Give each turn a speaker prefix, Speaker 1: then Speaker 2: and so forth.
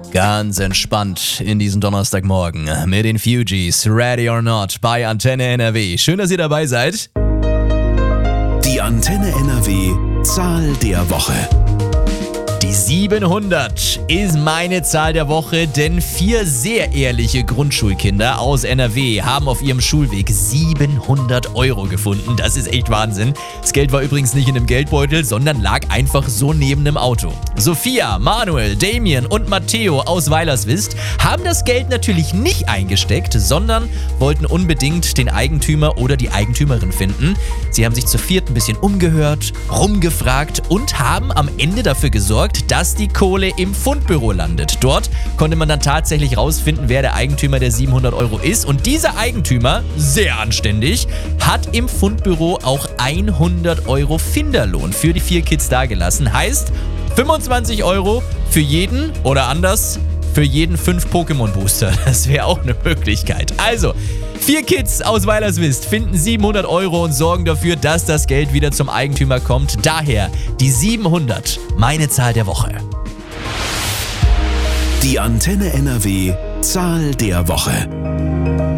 Speaker 1: Ganz entspannt in diesen Donnerstagmorgen mit den Fugees, Ready or Not bei Antenne NRW. Schön, dass ihr dabei seid.
Speaker 2: Die Antenne NRW Zahl der Woche.
Speaker 1: Die 700 ist meine Zahl der Woche, denn 4 sehr ehrliche Grundschulkinder aus NRW haben auf ihrem Schulweg 700 € gefunden. Das ist echt Wahnsinn. Das Geld war übrigens nicht in einem Geldbeutel, sondern lag einfach so neben dem Auto. Sophia, Manuel, Damien und Matteo aus Weilerswist haben das Geld natürlich nicht eingesteckt, sondern wollten unbedingt den Eigentümer oder die Eigentümerin finden. Sie haben sich zu viert ein bisschen umgehört, rumgefragt und haben am Ende dafür gesorgt, dass die Kohle im Fundbüro landet. Dort konnte man dann tatsächlich rausfinden, wer der Eigentümer der 700 € ist. Und dieser Eigentümer, sehr anständig, hat im Fundbüro auch 100 € Finderlohn für die 4 Kids dagelassen. Heißt 25 € für jeden oder anders, für jeden 5 Pokémon-Booster. Das wäre auch eine Möglichkeit. Also, 4 Kids aus Weilerswist finden 700 € und sorgen dafür, dass das Geld wieder zum Eigentümer kommt. Daher die 700, meine Zahl der Woche.
Speaker 2: Die Antenne NRW Zahl der Woche.